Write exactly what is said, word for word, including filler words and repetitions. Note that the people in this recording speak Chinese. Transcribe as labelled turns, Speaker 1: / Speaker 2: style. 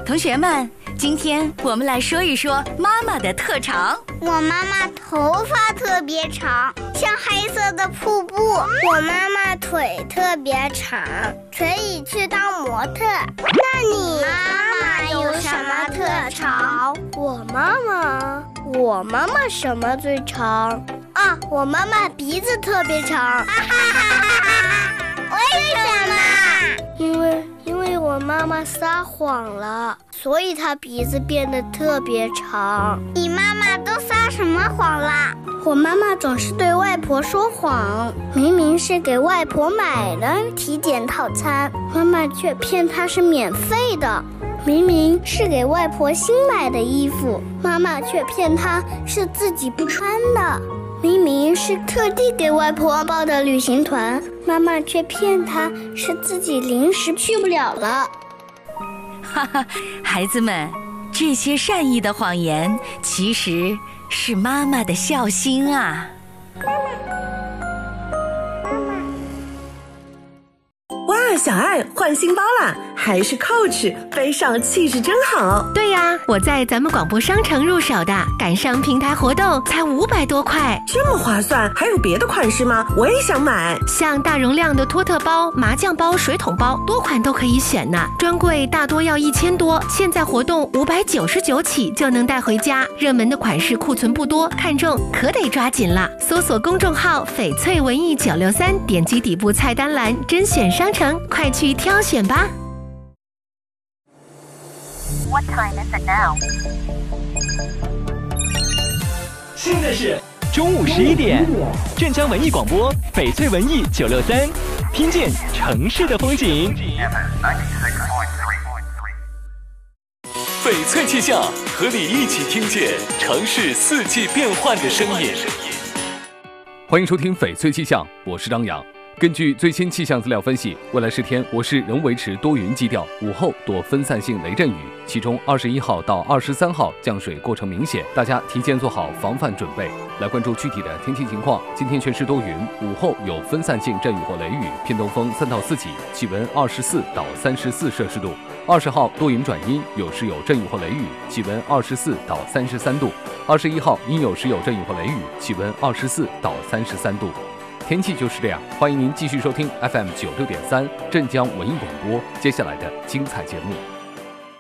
Speaker 1: 同学们，今天我们来说一说妈妈的特长。
Speaker 2: 我妈妈头发特别长，像黑色的瀑布。我妈妈腿特别长，可以去当模特。那你妈妈有什么特长？我妈妈，我妈妈什么最长？啊，我妈妈鼻子特别长。为什么？因为因为我妈妈撒谎了，所以她鼻子变得特别长。你妈妈都撒什么谎啦？我妈妈总是对外婆说谎，明明是给外婆买的体检套餐，妈妈却骗她是免费的。明明是给外婆新买的衣服，妈妈却骗她是自己不穿的。明明是特地给外婆报的旅行团，妈妈却骗她是自己临时去不了了。
Speaker 1: 哈哈，孩子们，这些善意的谎言其实是妈妈的孝心啊。
Speaker 3: 哇，小爱换新包啦，还是 Coach， 背上气质真好。
Speaker 4: 对呀，我在咱们广播商城入手的，赶上平台活动才五百多块，
Speaker 3: 这么划算。还有别的款式吗？我也想买。
Speaker 4: 像大容量的托特包、麻将包、水桶包，多款都可以选呢。专柜大多要一千多，现在活动五百九十九起就能带回家。热门的款式库存不多，看中可得抓紧了。搜索公众号翡翠文艺九六三，点击底部菜单栏甄选商城，快去挑选吧。
Speaker 5: What time is it now?
Speaker 6: 现在是中午十一点，镇江文艺广播翡翠文艺九六三，听见城市的风景。
Speaker 7: 翡翠气象，和你一起听见城市四季变换的声音。欢迎收听翡翠气象，我是张扬。根据最新气象资料分析，未来十天我市仍维持多云基调，午后多分散性雷阵雨，其中二十一号到二十三号降水过程明显，大家提前做好防范准备。来关注具体的天气情况，今天全市多云，午后有分散性阵雨或雷雨，偏东风三到四级，气温二十四到三十四摄氏度。二十号多云转阴，有时有阵雨或雷雨，气温二十四到三十三度。二十一号阴有时有阵雨或雷雨，气温二十四到三十三度。天气就是这样，欢迎您继续收听 F M 九六点三镇江文艺广播接下来的精彩节目。